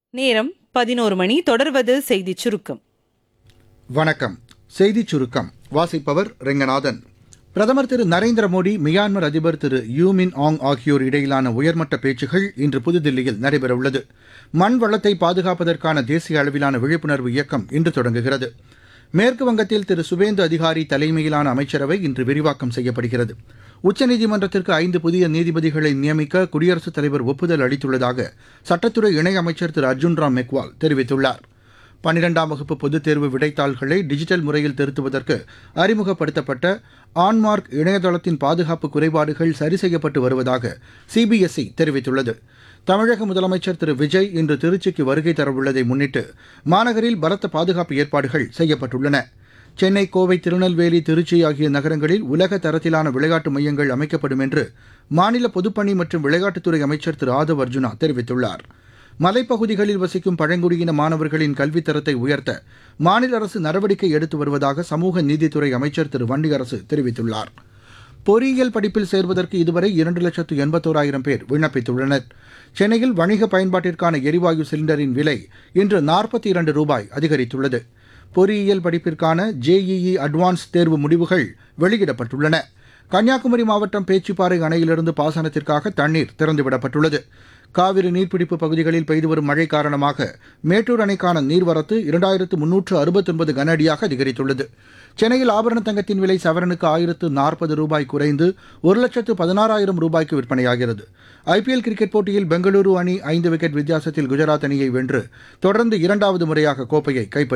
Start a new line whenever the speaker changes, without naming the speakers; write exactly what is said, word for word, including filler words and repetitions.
நேரம் பதினோரு மணி. தொடர்வது செய்திச் சுருக்கம்.
வணக்கம். செய்திச் சுருக்கம் வாசிப்பவர் ரெங்கநாதன். பிரதமர் திரு நரேந்திர மோடி, மியான்மர் அதிபர் திரு யூ மின் ஆங் ஆகியோர் இடையிலான உயர்மட்ட பேச்சுகள் இன்று புதுதில்லியில் நடைபெறவுள்ளது. மண் வளத்தை பாதுகாப்பதற்கான தேசிய அளவிலான விழிப்புணர்வு இயக்கம் இன்று தொடங்குகிறது. மேற்கு வங்கத்தில் திரு சுவேந்து அதிகாரி தலைமையிலான அமைச்சரவை இன்று விரிவாக்கம் செய்யப்படுகிறது. உச்சநீதிமன்றத்திற்கு ஐந்து புதிய நீதிபதிகளை நியமிக்க குடியரசுத் தலைவர் ஒப்புதல் அளித்துள்ளதாக சட்டத்துறை இணையமைச்சர் திரு அர்ஜுன் ராம் மெக்வால் தெரிவித்துள்ளார். பன்னிரெண்டாம் வகுப்பு பொதுத் தேர்வு விடைத்தாள்களை டிஜிட்டல் முறையில் திருத்துவதற்கு அறிமுகப்படுத்தப்பட்ட ஆன்மார்க் இணையதளத்தின் பாதுகாப்பு குறைபாடுகள் சரி செய்யப்பட்டு வருவதாக சிபிஎஸ்இ தெரிவித்துள்ளது. தமிழக முதலமைச்சர் திரு விஜய் இன்று திருச்சிக்கு வருகை தரவுள்ளதை முன்னிட்டு மாநகரில் பலத்த பாதுகாப்பு ஏற்பாடுகள் செய்யப்பட்டுள்ளன. சென்னை, கோவை, திருநெல்வேலி, திருச்சி ஆகிய நகரங்களில் உலக தரத்திலான விளையாட்டு மையங்கள் அமைக்கப்படும் என்று மாநில பொதுப்பணி மற்றும் விளையாட்டுத்துறை அமைச்சர் திரு ஆதவ் அர்ஜுனா தெரிவித்துள்ளார். மலைப்பகுதிகளில் வசிக்கும் பழங்குடியின மாணவர்களின் கல்வித்தரத்தை உயர்த்த மாநில அரசு நடவடிக்கை எடுத்து வருவதாக சமூக நீதித்துறை அமைச்சர் திரு வன்னியரசு தெரிவித்துள்ளார். பொறியியல் படிப்பில் சேர்வதற்கு இதுவரை இரண்டு லட்சத்து எண்பத்தோராயிரம் பேர் விண்ணப்பித்துள்ளனர். சென்னையில் வணிக பயன்பாட்டிற்கான எரிவாயு சிலிண்டரின் விலை இன்று நாற்பத்தி இரண்டு ரூபாய் அதிகரித்துள்ளது. பொறியியல் படிப்பிற்கான ஜேஇஇ அட்வான்ஸ் தேர்வு முடிவுகள் வெளியிடப்பட்டுள்ளன. கன்னியாகுமரி மாவட்டம் பேச்சிப்பாறை அணையிலிருந்து பாசனத்திற்காக தண்ணீர் திறந்துவிடப்பட்டுள்ளது. காவிரி நீர்பிடிப்பு பகுதிகளில் பெய்து வரும் மழை காரணமாக மேட்டூர் அணைக்கான நீர்வரத்து இரண்டாயிரத்து முன்னூற்று அறுபத்தொன்பது கன அடியாக அதிகரித்துள்ளது. சென்னையில் ஆபரண தங்கத்தின் விலை சவரனுக்கு ஆயிரத்து நாற்பது ரூபாய் குறைந்து ஒரு லட்சத்து பதினாறாயிரம் ரூபாய்க்கு விற்பனையாகிறது. ஐபிஎல் கிரிக்கெட் போட்டியில் பெங்களூரு அணி ஐந்து விக்கெட் வித்தியாசத்தில் குஜராத் அணியை வென்று தொடர்ந்து இரண்டாவது முறையாக கோப்பையை கைப்பற்றியது.